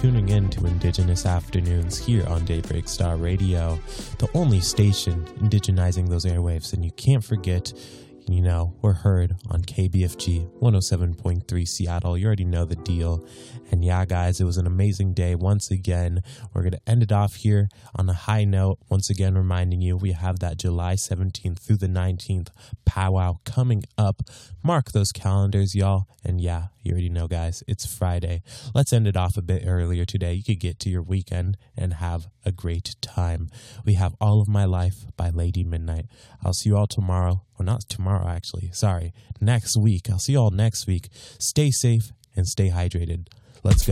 tuning in to Indigenous Afternoons here on Daybreak Star Radio, the only station indigenizing those airwaves. And you can't forget, you know, we're heard on KBFG 107.3 Seattle. You already know the deal. And yeah, guys, it was an amazing day. Once again, we're going to end it off here on a high note. Once again, reminding you, we have that July 17th through the 19th powwow coming up. Mark those calendars, y'all. And yeah, you already know, guys, it's Friday. Let's end it off a bit earlier today. You could get to your weekend and have a great time. We have All of My Life by Lady Midnight. I'll see you all tomorrow. Well, not tomorrow, actually. Sorry. Next week. I'll see you all next week. Stay safe and stay hydrated. Let's go.